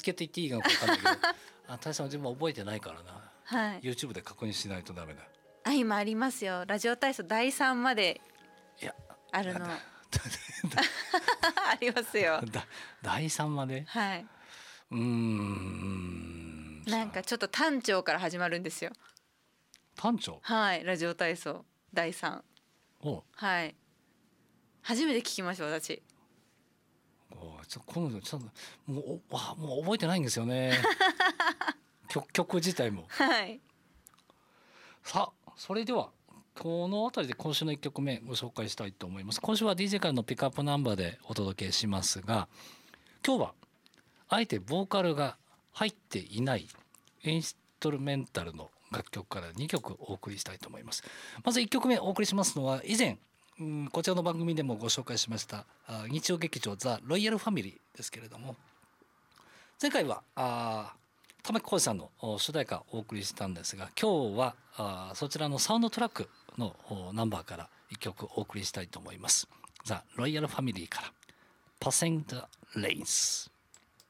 けと言っていいのか分かんないけど大佐は自分は覚えてないからな、 はい、 YouTube で確認しないとダメだ。 今ありますよ、ラジオ体操第3までいやあるのありますよ。 第3まで、 はい、なんかちょっと単調から始まるんですよ。 単調、 はい、ラジオ体操第3、はい、初めて聞きました私。 今度ちょっともう覚えてないんですよね曲自体も。 はい、 さあそれではこの辺りで今週の1曲目ご紹介したいと思います。今週は DJ からのピックアップナンバーでお届けしますが、今日はあえてボーカルが入っていないインストルメンタルの楽曲から2曲お送りしたいと思います。まず1曲目お送りしますのは以前こちらの番組でもご紹介しました日曜劇場ザ・ロイヤルファミリーですけれども、前回は玉置浩二さんの主題歌をお送りしたんですが、今日はそちらのサウンドトラックのナンバーから1曲お送りしたいと思います。ザ・ロイヤルファミリーから Passing the Lanes。